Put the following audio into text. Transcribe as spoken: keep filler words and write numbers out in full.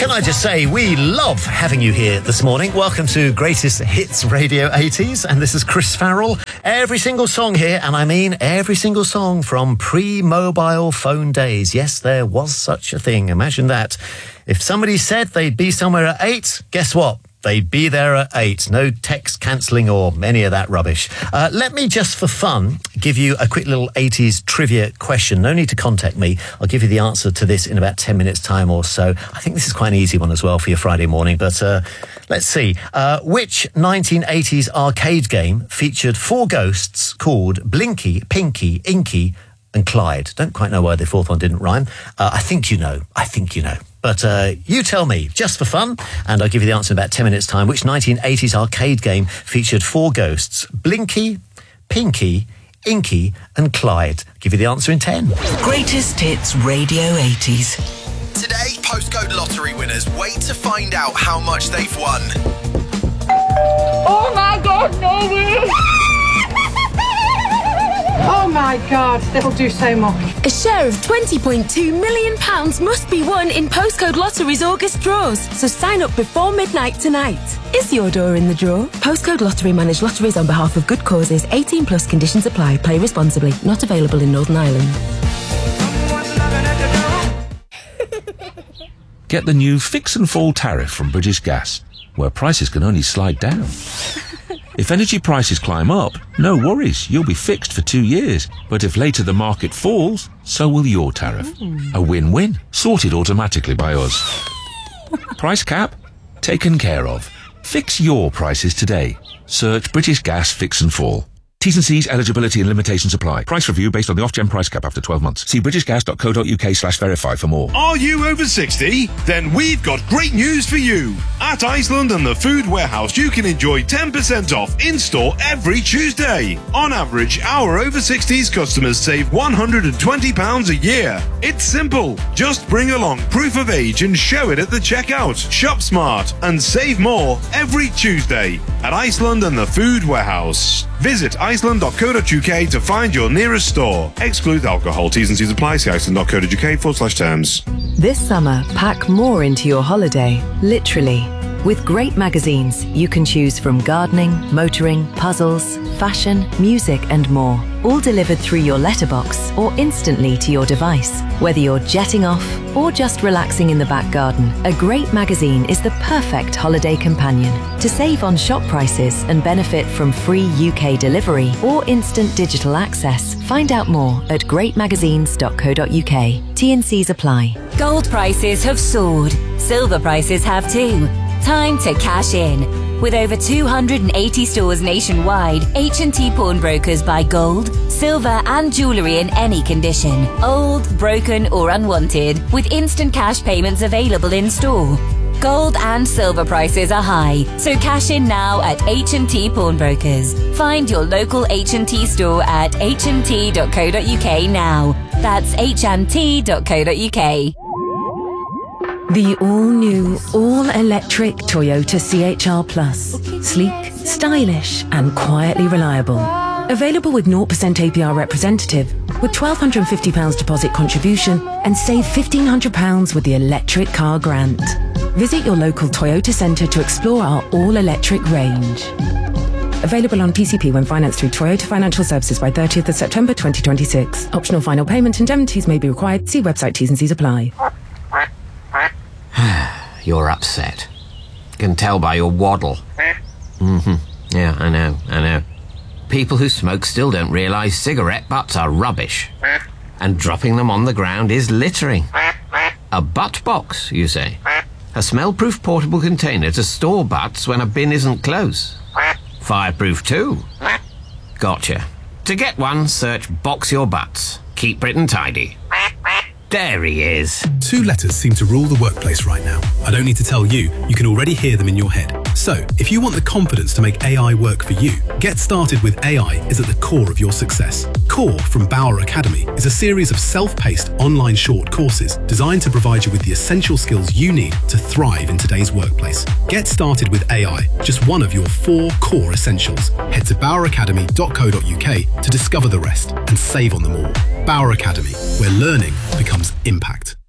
Can I just say, we love having you here this morning. Welcome to Greatest Hits Radio eighties, and this is Chris Farrell. Every single song here, and I mean every single song from pre-mobile phone days. Yes, there was such a thing. Imagine that. If somebody said they'd be somewhere at eight, guess what? They'd be there at eight. No text cancelling or any of that rubbish. Uh, let me just for fun give you a quick little eighties trivia question. No need to contact me. I'll give you the answer to this in about ten minutes time or so. I think this is quite an easy one as well for your Friday morning. But uh, let's see. Uh, which nineteen eighties arcade game featured four ghosts called Blinky, Pinky, Inky and Clyde? Don't quite know why the fourth one didn't rhyme. Uh, I think you know. I think you know. But uh, you tell me, just for fun, and I'll give you the answer in about ten minutes' time, which nineteen eighties arcade game featured four ghosts, Blinky, Pinky, Inky and Clyde? I'll give you the answer in ten. Greatest Hits Radio eighties. Today, postcode lottery winners wait to find out how much they've won. Oh my God, no way! Oh my God, that'll do so much. A share of twenty point two million pounds must be won in Postcode Lottery's August draws, so sign up before midnight tonight. Is your door in the draw? Postcode Lottery manage lotteries on behalf of good causes. eighteen plus conditions apply. Play responsibly. Not available in Northern Ireland. Get the new Fix and Fall tariff from British Gas, where prices can only slide down. If energy prices climb up, no worries, you'll be fixed for two years. But if later the market falls, so will your tariff. A win-win, sorted automatically by us. Price cap? Taken care of. Fix your prices today. Search British Gas Fix and Fall. T's and C's, eligibility and limitations apply. Price review based on the off-gen price cap after twelve months. See britishgas.co.uk slash verify for more. Are you over sixty? Then we've got great news for you. At Iceland and the Food Warehouse, you can enjoy ten percent off in-store every Tuesday. On average, our over sixties customers save one hundred twenty pounds a year. It's simple. Just bring along proof of age and show it at the checkout. Shop smart and save more every Tuesday at Iceland and the Food Warehouse. Visit iceland dot co dot uk to find your nearest store. Exclude alcohol. T's and C's apply. See iceland dot co dot uk forward slash terms. This summer, pack more into your holiday, literally. With great magazines, you can choose from gardening, motoring, puzzles, fashion, music and more. All delivered through your letterbox or instantly to your device. Whether you're jetting off or just relaxing in the back garden, a great magazine is the perfect holiday companion. To save on shop prices and benefit from free U K delivery or instant digital access, find out more at great magazines dot co dot uk. T and C's apply. Gold prices have soared. Silver prices have too. Time to cash in. With over two hundred eighty stores nationwide, H and T Pawnbrokers buy gold, silver and jewellery in any condition. Old, broken or unwanted, with instant cash payments available in store. Gold and silver prices are high, so cash in now at H and T Pawnbrokers. Find your local H and T store at h and t dot co dot uk now. That's h and t dot co dot uk. The all-new, all-electric Toyota C H R Plus. Sleek, stylish and quietly reliable. Available with zero percent A P R representative, with one thousand two hundred fifty pounds deposit contribution and save fifteen hundred pounds with the electric car grant. Visit your local Toyota centre to explore our all-electric range. Available on P C P when financed through Toyota Financial Services by thirtieth of September twenty twenty-six. Optional final payment indemnities may be required. See website T's and C's apply. You're upset. Can tell by your waddle. Mm-hmm. Yeah, I know, I know. People who smoke still don't realise cigarette butts are rubbish. And dropping them on the ground is littering. A butt box, you say? A smell-proof portable container to store butts when a bin isn't close. Fireproof too. Gotcha. To get one, search Box Your Butts. Keep Britain tidy. There he is. Two letters seem to rule the workplace right now. I don't need to tell you, you can already hear them in your head. So, if you want the confidence to make A I work for you, Get Started with A I is at the core of your success. Core from Bauer Academy is a series of self-paced online short courses designed to provide you with the essential skills you need to thrive in today's workplace. Get Started with A I, just one of your four core essentials. Head to bauer academy dot co dot uk to discover the rest and save on them all. Bauer Academy, where learning becomes impact.